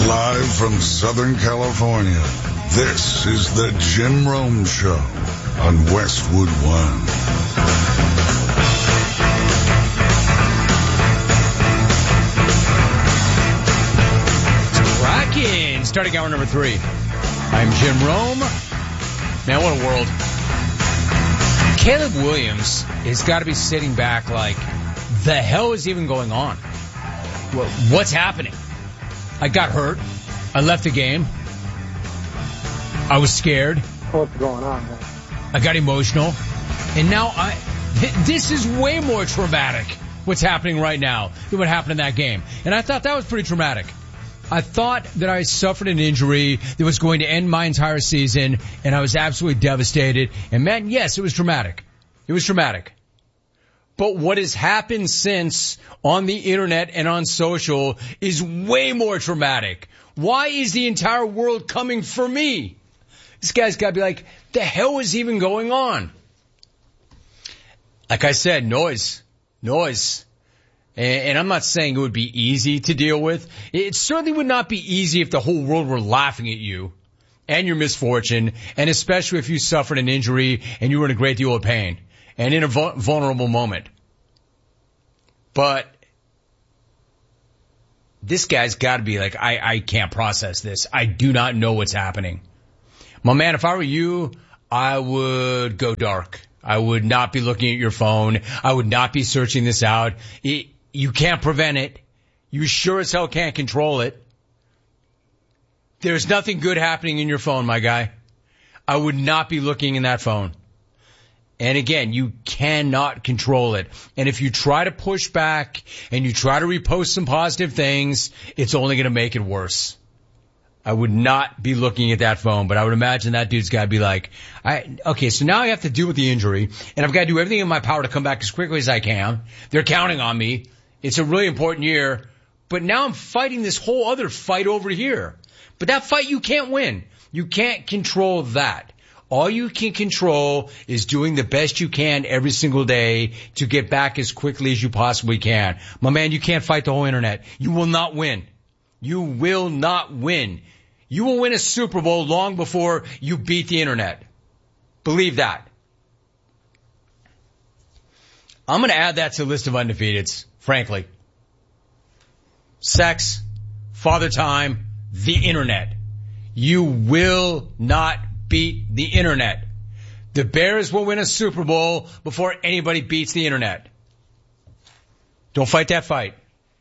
Live from Southern California, this is the Jim Rome Show on Westwood One. It's cracking. Starting hour number 3. I'm Jim Rome. Man, what a world. Caleb Williams has got to be sitting back like, the hell is even going on? What's happening? I got hurt. I left the game. I was scared. What's going on, man? I got emotional. And now this is way more traumatic, what's happening right now, than what happened in that game. And I thought that was pretty traumatic. I thought that I suffered an injury that was going to end my entire season, and I was absolutely devastated. And man, yes, it was traumatic. It was traumatic. But what has happened since on the internet and on social is way more traumatic. Why is the entire world coming for me? This guy's got to be like, the hell is even going on? Like I said, noise. And I'm not saying it would be easy to deal with. It certainly would not be easy if the whole world were laughing at you and your misfortune, and especially if you suffered an injury and you were in a great deal of pain and in a vulnerable moment. But this guy's got to be like, I can't process this. I do not know what's happening. My man, if I were you, I would go dark. I would not be looking at your phone. I would not be searching this out. You can't prevent it. You sure as hell can't control it. There's nothing good happening in your phone, my guy. I would not be looking in that phone. And again, you cannot control it. And if you try to push back and you try to repost some positive things, it's only going to make it worse. I would not be looking at that phone, but I would imagine that dude's got to be like, okay, so now I have to deal with the injury, and I've got to do everything in my power to come back as quickly as I can. They're counting on me. It's a really important year, but now I'm fighting this whole other fight over here. But that fight you can't win. You can't control that. All you can control is doing the best you can every single day to get back as quickly as you possibly can. My man, you can't fight the whole internet. You will not win. You will not win. You will win a Super Bowl long before you beat the internet. Believe that. I'm going to add that to the list of undefeateds, frankly. Sex, father time, the internet. You will not beat the internet. The Bears will win a Super Bowl before anybody beats the internet. Don't fight that fight.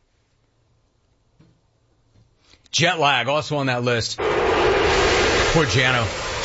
Jet lag, also on that list. Poor Jano.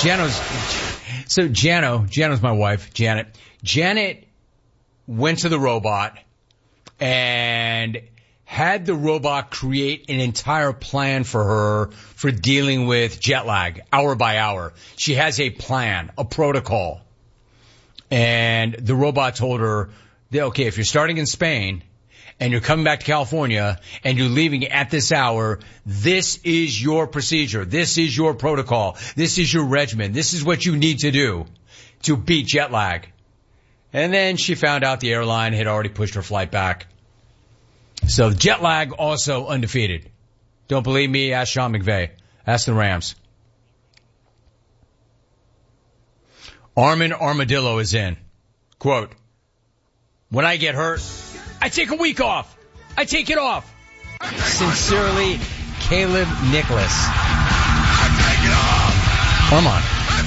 Jano's my wife, Janet. Janet went to the robot and had the robot create an entire plan for her for dealing with jet lag, hour by hour. She has a plan, a protocol. And the robot told her, okay, if you're starting in Spain and you're coming back to California and you're leaving at this hour, this is your procedure. This is your protocol. This is your regimen. This is what you need to do to beat jet lag. And then she found out the airline had already pushed her flight back. So jet lag also undefeated. Don't believe me? Ask Sean McVay. Ask the Rams. Armin Armadillo is in. Quote, when I get hurt, I take a week off. I take it off. Sincerely, Caleb Nicholas. Armand.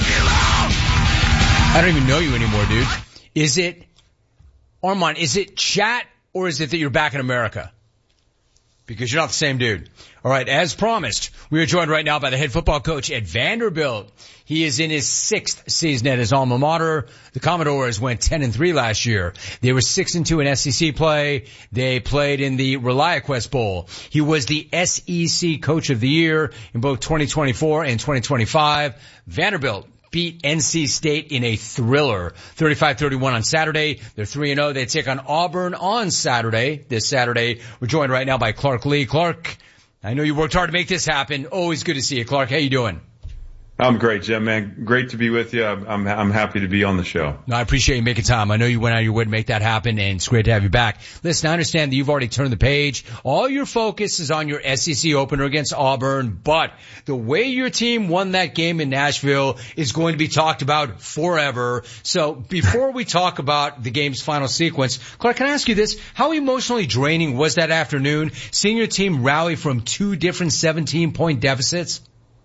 I don't even know you anymore, dude. Is it, Armand, is it chat or is it that you're back in America? Because you're not the same dude. All right, as promised, we are joined right now by the head football coach at Vanderbilt. He is in his 6th season at his alma mater. The Commodores went 10-3 last year. They were 6-2 in SEC play. They played in the ReliaQuest Bowl. He was the SEC Coach of the Year in both 2024 and 2025. Vanderbilt beat NC State in a thriller, 35-31 on Saturday. They're 3-0. They take on Auburn on Saturday. This Saturday, we're joined right now by Clark Lee. Clark, I know you worked hard to make this happen. Always good to see you, Clark. How you doing? I'm great, Jim, man. Great to be with you. I'm happy to be on the show. No, I appreciate you making time. I know you went out of your way to make that happen, and it's great to have you back. Listen, I understand that you've already turned the page. All your focus is on your SEC opener against Auburn, but the way your team won that game in Nashville is going to be talked about forever. So before we talk about the game's final sequence, Clark, can I ask you this? How emotionally draining was that afternoon, seeing your team rally from two different 17-point deficits?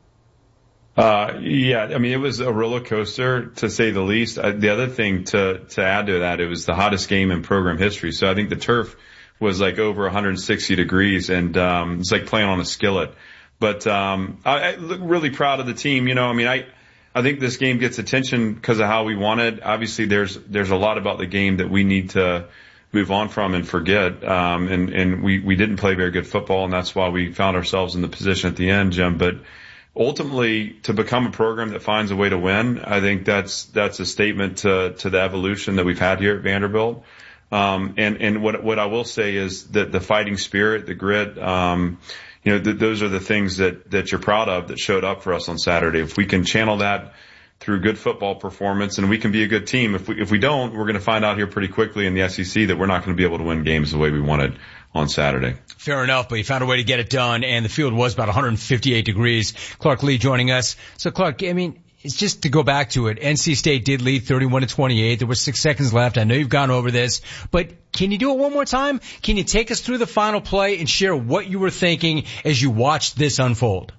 Yeah, I mean, it was a roller coaster to say the least. The other thing to add to that, it was the hottest game in program history. So I think the turf was like over 160 degrees, and it's like playing on a skillet. But I look really proud of the team. You know, I mean, I think this game gets attention because of how we won it. Obviously, there's a lot about the game that we need to move on from and forget. And we didn't play very good football, and that's why we found ourselves in the position at the end, Jim. But ultimately, to become a program that finds a way to win, I think that's a statement to the evolution that we've had here at Vanderbilt. And what I will say is that the fighting spirit, the grit, those are the things that you're proud of that showed up for us on Saturday. If we can channel that through good football performance, and we can be a good team. If we don't, we're going to find out here pretty quickly in the SEC that we're not going to be able to win games the way we wanted on Saturday. Fair enough, but you found a way to get it done, and the field was about 158 degrees. Clark Lea joining us. So Clark, I mean, it's just to go back to it. NC State did lead 31-28. There were 6 seconds left. I know you've gone over this, but can you do it one more time? Can you take us through the final play and share what you were thinking as you watched this unfold?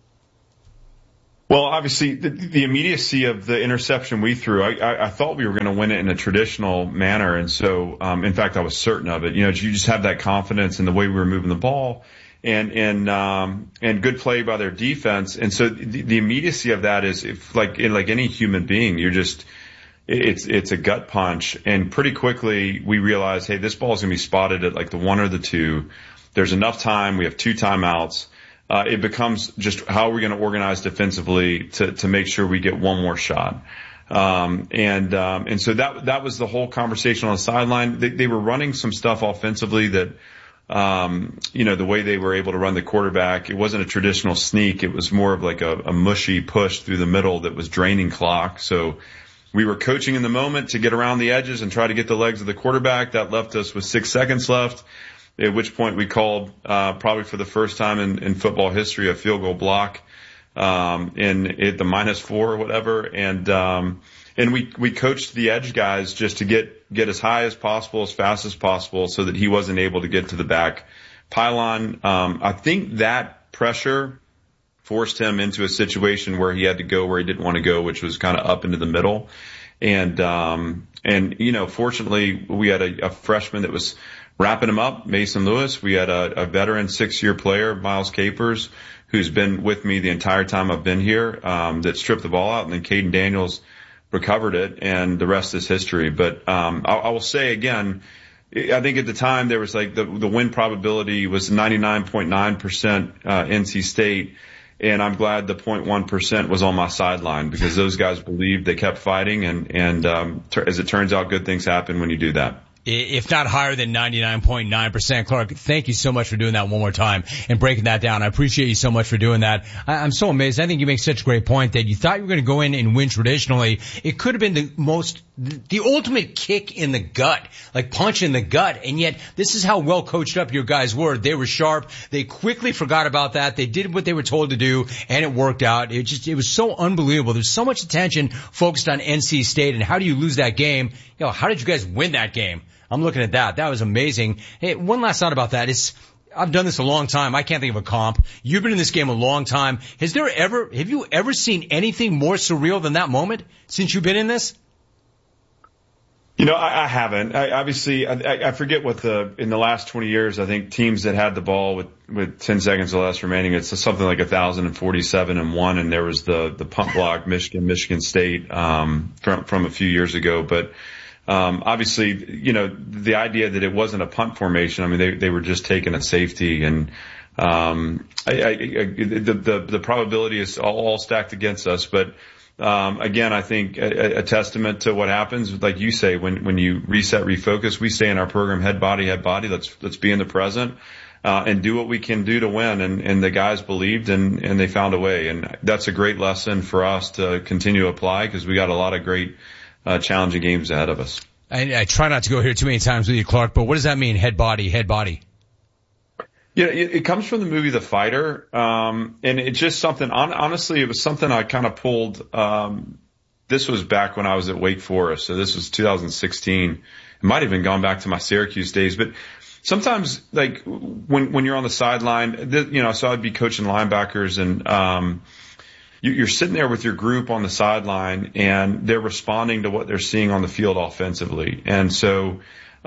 Well, obviously, the immediacy of the interception we threw, I thought we were going to win it in a traditional manner. And so, in fact, I was certain of it. You know, you just have that confidence in the way we were moving the ball and good play by their defense. And so the immediacy of that is like any human being, it's a gut punch. And pretty quickly we realized, hey, this ball is going to be spotted at like the 1 or the 2. There's enough time. We have 2 timeouts. It becomes just how are we going to organize defensively to make sure we get one more shot. And so that was the whole conversation on the sideline. They were running some stuff offensively that, the way they were able to run the quarterback, it wasn't a traditional sneak. It was more of like a mushy push through the middle that was draining clock. So we were coaching in the moment to get around the edges and try to get the legs of the quarterback. That left us with 6 seconds left. At which point we called, probably for the first time in football history, a field goal block, at the -4 or whatever. And we coached the edge guys just to get as high as possible, as fast as possible so that he wasn't able to get to the back pylon. I think that pressure forced him into a situation where he had to go where he didn't want to go, which was kind of up into the middle. And fortunately we had a freshman that was wrapping him up, Mason Lewis. We had a veteran 6-year player, Miles Capers, who's been with me the entire time I've been here, that stripped the ball out, and then Caden Daniels recovered it, and the rest is history. But I will say again, I think at the time there was like the win probability was 99.9% NC State, and I'm glad the 0.1% was on my sideline because those guys believed, they kept fighting, and as it turns out, good things happen when you do that. If not higher than 99.9%. Clark, thank you so much for doing that one more time and breaking that down. I appreciate you so much for doing that. I'm so amazed. I think you make such a great point that you thought you were going to go in and win traditionally. It could have been the ultimate kick in the gut, like punch in the gut. And yet this is how well coached up your guys were. They were sharp. They quickly forgot about that. They did what they were told to do, and it worked out. It was so unbelievable. There's so much attention focused on NC State and how do you lose that game? How did you guys win that game? I'm looking at that. That was amazing. Hey, one last thought about that is I've done this a long time. I can't think of a comp. You've been in this game a long time. Have you ever seen anything more surreal than that moment since you've been in this? I haven't. I forget in the last 20 years, I think teams that had the ball with 10 seconds or less remaining, it's something like 1,047-1. And there was the punt block, Michigan State, from a few years ago. But, obviously, the idea that it wasn't a punt formation, I mean, they were just taking a safety, and the probability is all stacked against us. But again, I think a testament to what happens, like you say, when you reset, refocus, we stay in our program head, body. Let's be in the present. and do what we can do to win. And the guys believed and they found a way. And that's a great lesson for us to continue to apply because we got a lot of great, challenging games ahead of us. I try not to go here too many times with you, Clark, but what does that mean? Head body, head body. Yeah, it comes from the movie The Fighter. And it's just something, honestly, it was something I kind of pulled, this was back when I was at Wake Forest. So this was 2016. It might have even gone back to my Syracuse days, but sometimes like when you're on the sideline, so I'd be coaching linebackers and, you're sitting there with your group on the sideline and they're responding to what they're seeing on the field offensively. And so,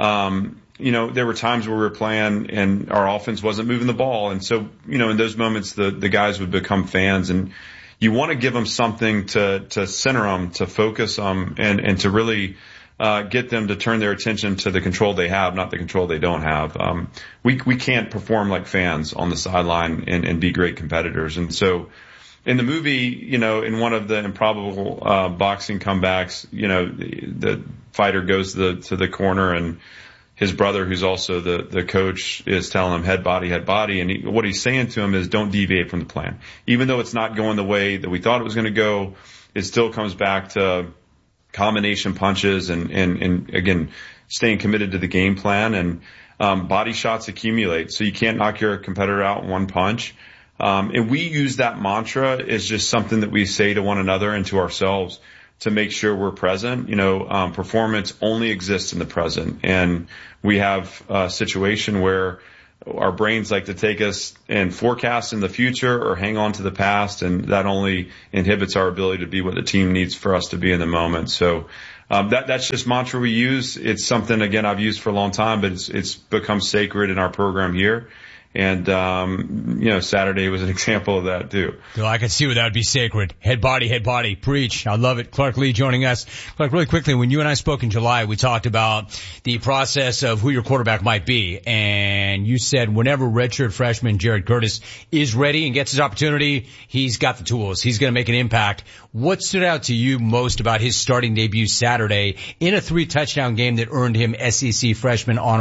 there were times where we were playing and our offense wasn't moving the ball. And so, in those moments, the guys would become fans and you want to give them something to center them, to focus them and to really, get them to turn their attention to the control they have, not the control they don't have. We can't perform like fans on the sideline and be great competitors. And so, in the movie, in one of the improbable boxing comebacks, the fighter goes to the corner and his brother, who's also the coach, is telling him head body. And what he's saying to him is don't deviate from the plan. Even though it's not going the way that we thought it was going to go, it still comes back to combination punches and again, staying committed to the game plan and body shots accumulate. So you can't knock your competitor out in one punch. And we use that mantra as just something that we say to one another and to ourselves to make sure we're present. Performance only exists in the present. And we have a situation where our brains like to take us and forecast in the future or hang on to the past. And that only inhibits our ability to be what the team needs for us to be in the moment. So, that's just mantra we use. It's something, again, I've used for a long time, but it's become sacred in our program here. And, Saturday was an example of that too. Well, I can see where that would be sacred. Head body, preach. I love it. Clark Lea joining us. Clark, really quickly, when you and I spoke in July, we talked about the process of who your quarterback might be. And you said whenever redshirt freshman Jared Curtis is ready and gets his opportunity, he's got the tools. He's going to make an impact. What stood out to you most about his starting debut Saturday in a 3-touchdown game that earned him SEC freshman honor?